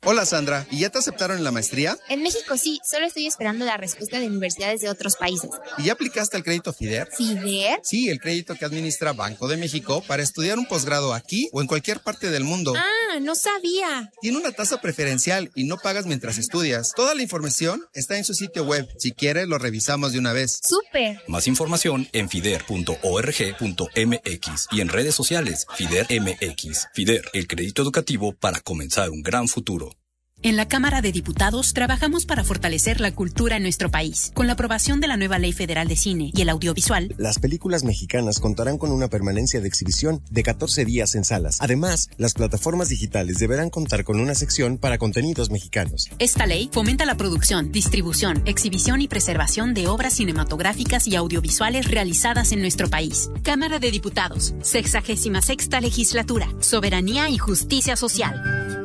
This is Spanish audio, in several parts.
Hola Sandra, ¿y ya te aceptaron en la maestría? En México sí, solo estoy esperando la respuesta de universidades de otros países. ¿Y ya aplicaste al crédito FIDER? ¿FIDER? Sí, el crédito que administra Banco de México para estudiar un posgrado aquí o en cualquier parte del mundo. Ah, no sabía. Tiene una tasa preferencial y no pagas mientras estudias. Toda la información está en su sitio web. Si quieres, lo revisamos de una vez. ¡Súper! Más información en fider.org.mx y en redes sociales FIDER MX. FIDER, el crédito educativo para comenzar un gran futuro. En la Cámara de Diputados trabajamos para fortalecer la cultura en nuestro país. Con la aprobación de la nueva Ley Federal de Cine y el Audiovisual, las películas mexicanas contarán con una permanencia de exhibición de 14 días en salas. Además, las plataformas digitales deberán contar con una sección para contenidos mexicanos. Esta ley fomenta la producción, distribución, exhibición y preservación de obras cinematográficas y audiovisuales realizadas en nuestro país. Cámara de Diputados, 66ª Legislatura, Soberanía y Justicia Social.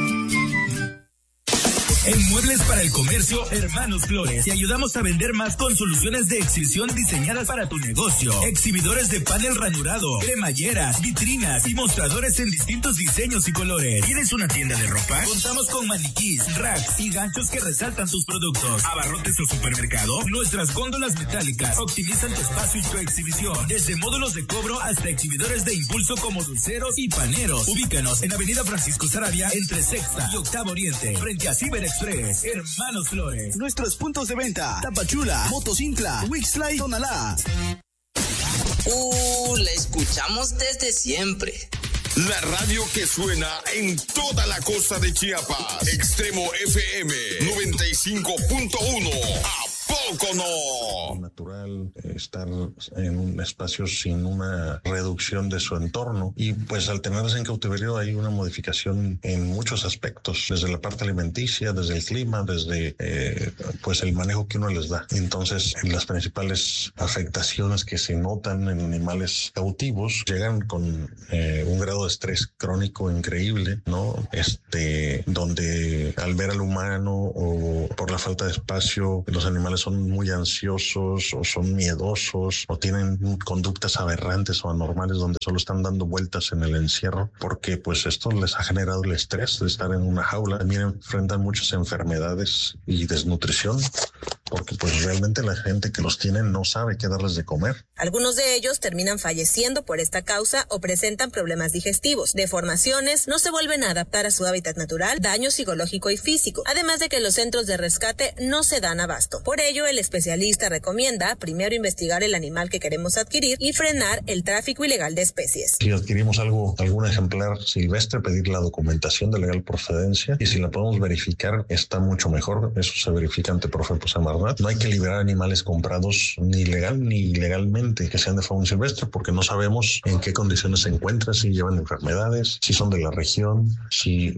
En Muebles para el Comercio, Hermanos Flores, te ayudamos a vender más con soluciones de exhibición diseñadas para tu negocio. Exhibidores de panel ranurado, cremalleras, vitrinas y mostradores en distintos diseños y colores. ¿Tienes una tienda de ropa? Contamos con maniquís, racks y ganchos que resaltan tus productos. ¿Abarrotes o supermercado? Nuestras góndolas metálicas optimizan tu espacio y tu exhibición. Desde módulos de cobro hasta exhibidores de impulso como dulceros y paneros. Ubícanos en Avenida Francisco Sarabia, entre Sexta y Octavo Oriente, frente a Ciber Express. Hermanos Flores. Nuestros puntos de venta: Tapachula, Motocintla, Wixlay, Tonalá. La escuchamos desde siempre. La radio que suena en toda la costa de Chiapas. Extremo FM 95.1. ¿Poco no? Natural estar en un espacio sin una reducción de su entorno, y pues al tenerse en cautiverio hay una modificación en muchos aspectos, desde la parte alimenticia, desde el clima, desde pues el manejo que uno les da. Entonces las principales afectaciones que se notan en animales cautivos llegan con un grado de estrés crónico increíble, ¿no? Donde al ver al humano o por la falta de espacio, los animales son muy ansiosos o son miedosos o tienen conductas aberrantes o anormales donde solo están dando vueltas en el encierro, porque pues esto les ha generado el estrés de estar en una jaula. También enfrentan muchas enfermedades y desnutrición, porque pues realmente la gente que los tiene no sabe qué darles de comer. Algunos de ellos terminan falleciendo por esta causa o presentan problemas digestivos, deformaciones, no se vuelven a adaptar a su hábitat natural, daño psicológico y físico, además de que los centros de rescate no se dan abasto. Por ello, el especialista recomienda primero investigar el animal que queremos adquirir y frenar el tráfico ilegal de especies. Si adquirimos algún ejemplar silvestre, pedir la documentación de legal procedencia, y si la podemos verificar, está mucho mejor. Eso se verifica ante Profepo Semarnat. No hay que liberar animales comprados ni legal ni ilegalmente que sean de fauna silvestre, porque no sabemos en qué condiciones se encuentran, si llevan enfermedades, si son de la región, si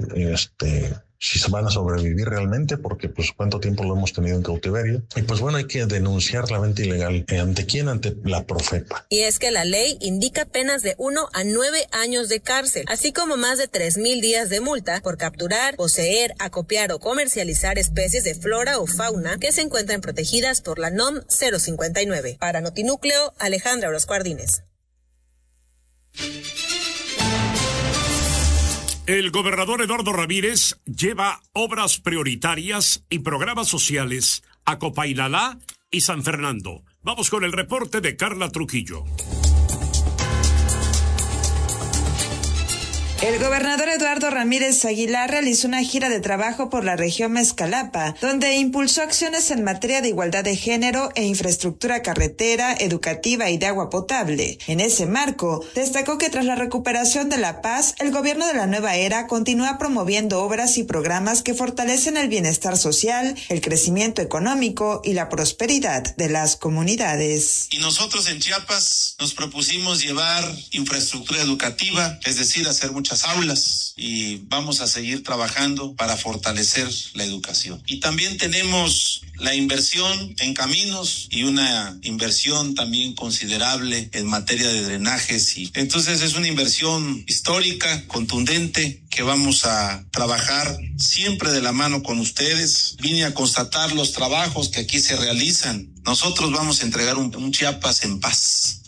se van a sobrevivir realmente, porque pues cuánto tiempo lo hemos tenido en cautiverio. Y pues bueno, hay que denunciar la venta ilegal. ¿Ante quién? Ante la Profepa. Y es que la ley indica penas de 1 a 9 años de cárcel, así como más de 3,000 días de multa por capturar, poseer, acopiar o comercializar especies de flora o fauna que se encuentran protegidas por la NOM 059. Para Notinúcleo, Alejandra Orozco Ardínez. El gobernador Eduardo Ramírez lleva obras prioritarias y programas sociales a Copainalá y San Fernando. Vamos con el reporte de Carla Trujillo. El gobernador Eduardo Ramírez Aguilar realizó una gira de trabajo por la región Mezcalapa, donde impulsó acciones en materia de igualdad de género e infraestructura carretera, educativa y de agua potable. En ese marco, destacó que tras la recuperación de la paz, el gobierno de la nueva era continúa promoviendo obras y programas que fortalecen el bienestar social, el crecimiento económico y la prosperidad de las comunidades. Y nosotros en Chiapas nos propusimos llevar infraestructura educativa, es decir, hacer muchas aulas, y vamos a seguir trabajando para fortalecer la educación. Y también tenemos la inversión en caminos y una inversión también considerable en materia de drenajes, y entonces es una inversión histórica, contundente, que vamos a trabajar siempre de la mano con ustedes. Vine a constatar los trabajos que aquí se realizan. Nosotros vamos a entregar un Chiapas en paz,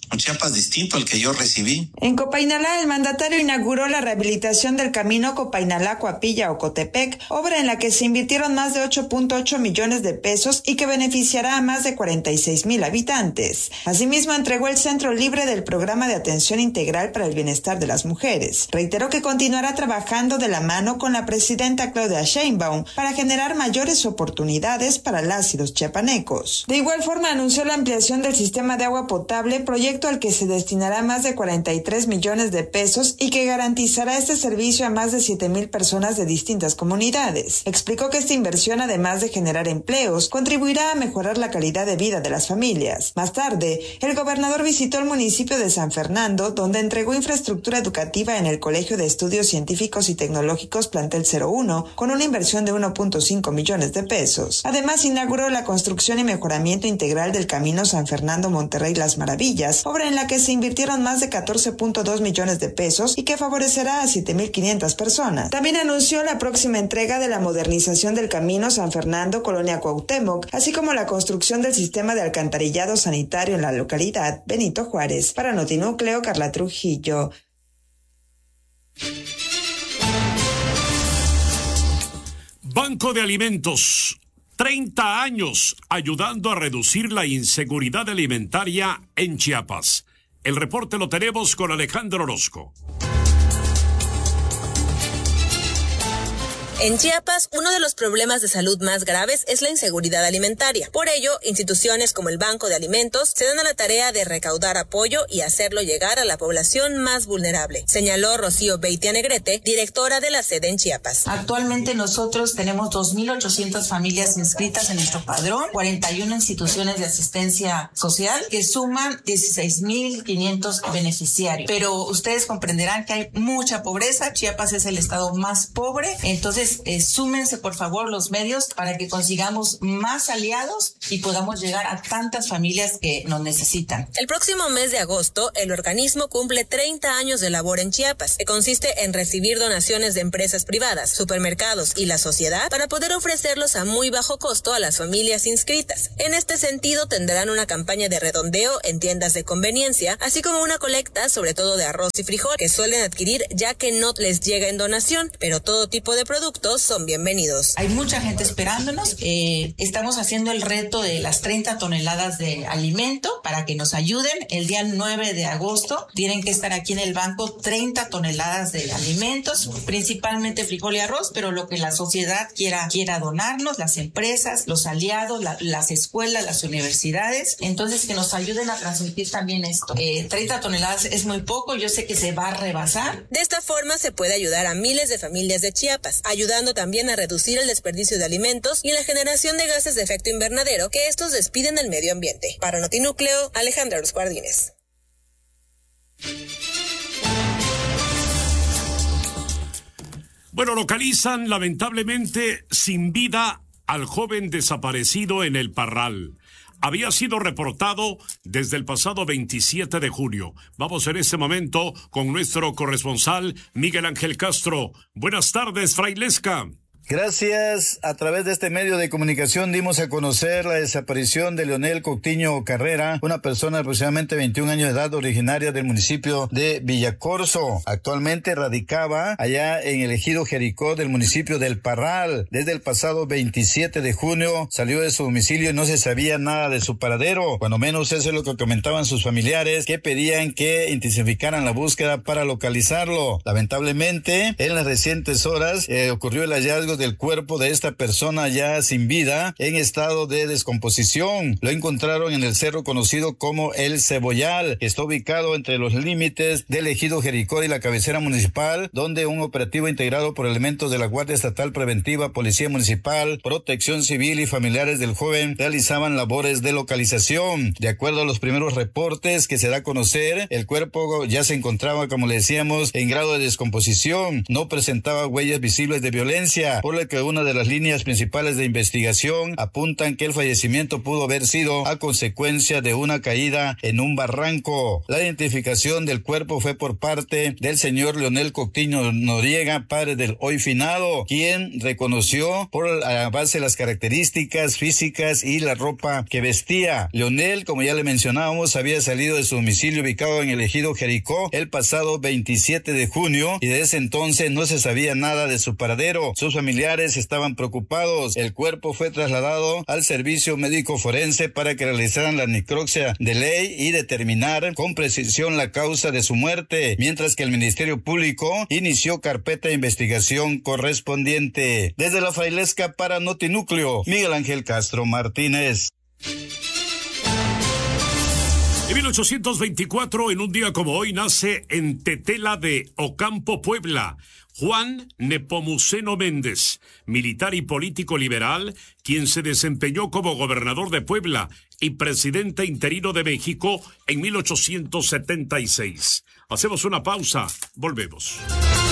un Chiapas distinto al que yo recibí. En Copainalá, el mandatario inauguró la rehabilitación del camino Copainalá-Coapilla-Ocotepec, obra en la que se invirtieron más de 8.8 millones de pesos y que beneficiará a más de 46,000 habitantes. Asimismo, entregó el Centro Libre del Programa de Atención Integral para el Bienestar de las Mujeres. Reiteró que continuará trabajando de la mano con la presidenta Claudia Sheinbaum para generar mayores oportunidades para las y los chiapanecos. De igual forma, anunció la ampliación del sistema de agua potable, proyecto al que se destinará más de 43 millones de pesos y que garantizará este servicio a más de 7,000 personas de distintas comunidades. Explicó que esta inversión, además de generar empleos, contribuirá a mejorar la calidad de vida de las familias. Más tarde, el gobernador visitó el municipio de San Fernando, donde entregó infraestructura educativa en el Colegio de Estudios Científicos y Tecnológicos Plantel 01, con una inversión de 1.5 millones de pesos. Además, inauguró la construcción y mejoramiento integral del camino San Fernando-Monterrey Las Maravillas, obra en la que se invirtieron más de 14.2 millones de pesos y que favorecerá a 7,500 personas. También anunció la próxima entrega de la modernización del camino San Fernando-Colonia Cuauhtémoc, así como la construcción del sistema de alcantarillado sanitario en la localidad Benito Juárez. Para Notinúcleo, Carla Trujillo. Banco de Alimentos, 30 años ayudando a reducir la inseguridad alimentaria en Chiapas. El reporte lo tenemos con Alejandro Orozco. En Chiapas, uno de los problemas de salud más graves es la inseguridad alimentaria. Por ello, instituciones como el Banco de Alimentos se dan a la tarea de recaudar apoyo y hacerlo llegar a la población más vulnerable, señaló Rocío Beitia Negrete, directora de la sede en Chiapas. Actualmente nosotros tenemos 2,800 familias inscritas en nuestro padrón, 41 instituciones de asistencia social que suman 16,500 beneficiarios. Pero ustedes comprenderán que hay mucha pobreza. Chiapas es el estado más pobre, entonces súmense por favor los medios para que consigamos más aliados y podamos llegar a tantas familias que nos necesitan. El próximo mes de agosto, el organismo cumple 30 años de labor en Chiapas, que consiste en recibir donaciones de empresas privadas, supermercados y la sociedad para poder ofrecerlos a muy bajo costo a las familias inscritas. En este sentido, tendrán una campaña de redondeo en tiendas de conveniencia, así como una colecta, sobre todo de arroz y frijol, que suelen adquirir ya que no les llega en donación, pero todo tipo de productos son bienvenidos. Hay mucha gente esperándonos. Estamos haciendo el reto de las 30 toneladas de alimento para que nos ayuden. El día 9 de agosto tienen que estar aquí en el banco 30 toneladas de alimentos, principalmente frijol y arroz, pero lo que la sociedad quiera donarnos, las empresas, los aliados, las escuelas, las universidades. Entonces, que nos ayuden a transmitir también esto. 30 toneladas es muy poco, yo sé que se va a rebasar. De esta forma se puede ayudar a miles de familias de Chiapas, ayudando también a reducir el desperdicio de alimentos y la generación de gases de efecto invernadero que estos despiden del medio ambiente. Para Notinúcleo, Alejandra Orozco Ardínez. Bueno, localizan lamentablemente sin vida al joven desaparecido en El Parral. Había sido reportado desde el pasado 27 de junio. Vamos en este momento con nuestro corresponsal Miguel Ángel Castro. Buenas tardes, Frailesca. Gracias. A través de este medio de comunicación dimos a conocer la desaparición de Leonel Coutinho Carrera, una persona de aproximadamente 21 años de edad, originaria del municipio de Villacorso. Actualmente radicaba allá en el ejido Jericó del municipio del Parral. Desde el pasado 27 de junio salió de su domicilio y no se sabía nada de su paradero. Cuando menos eso es lo que comentaban sus familiares, que pedían que intensificaran la búsqueda para localizarlo. Lamentablemente, en las recientes horas ocurrió el hallazgo del cuerpo de esta persona ya sin vida, en estado de descomposición. Lo encontraron en el cerro conocido como El Cebollal, que está ubicado entre los límites del ejido Jericó y la cabecera municipal, donde un operativo integrado por elementos de la Guardia Estatal Preventiva, Policía Municipal, Protección Civil y familiares del joven realizaban labores de localización. De acuerdo a los primeros reportes que se da a conocer, el cuerpo ya se encontraba, como le decíamos, en grado de descomposición. No presentaba huellas visibles de violencia, por lo que una de las líneas principales de investigación apuntan que el fallecimiento pudo haber sido a consecuencia de una caída en un barranco. La identificación del cuerpo fue por parte del señor Leonel Coctiño Noriega, padre del hoy finado, quien reconoció por la base de las características físicas y la ropa que vestía. Leonel, como ya le mencionábamos, había salido de su domicilio ubicado en el ejido Jericó el pasado 27 de junio y desde ese entonces no se sabía nada de su paradero. Sus familiares estaban preocupados. El cuerpo fue trasladado al servicio médico forense para que realizaran la necropsia de ley y determinar con precisión la causa de su muerte, mientras que el Ministerio Público inició carpeta de investigación correspondiente. Desde la Frailesca para Notinúcleo, Miguel Ángel Castro Martínez. En 1824, en un día como hoy, nace en Tetela de Ocampo, Puebla, Juan Nepomuceno Méndez, militar y político liberal, quien se desempeñó como gobernador de Puebla y presidente interino de México en 1876. Hacemos una pausa, volvemos.